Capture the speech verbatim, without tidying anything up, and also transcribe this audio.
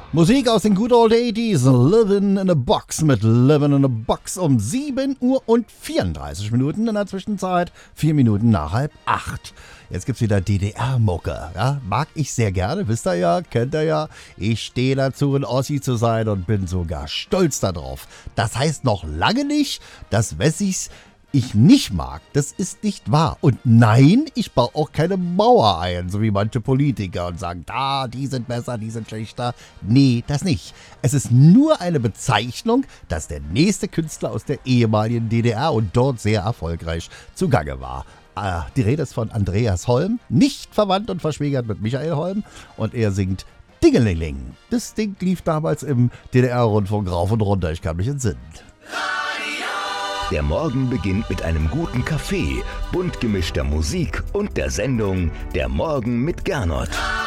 Musik aus den Good Old achtziger, Livin' in a Box mit Livin' in a Box um sieben Uhr und vierunddreißig Minuten in der Zwischenzeit, vier Minuten nach halb acht. Jetzt gibt's wieder D D R-Mucke, ja, mag ich sehr gerne, wisst ihr ja, kennt ihr ja. Ich stehe dazu, ein Ossi zu sein und bin sogar stolz darauf. Das heißt noch lange nicht, dass Wessis ich nicht mag, das ist nicht wahr. Und nein, ich baue auch keine Mauer ein, so wie manche Politiker und sagen, da, die sind besser, die sind schlechter. Nee, das nicht. Es ist nur eine Bezeichnung, dass der nächste Künstler aus der ehemaligen D D R und dort sehr erfolgreich zugange war. Äh, die Rede ist von Andreas Holm, nicht verwandt und verschwägert mit Michael Holm, und er singt Dingelingeling. Das Ding lief damals im D D R-Rundfunk rauf und runter, ich kann mich entsinnen. Der Morgen beginnt mit einem guten Kaffee, bunt gemischter Musik und der Sendung Der Morgen mit Gernot.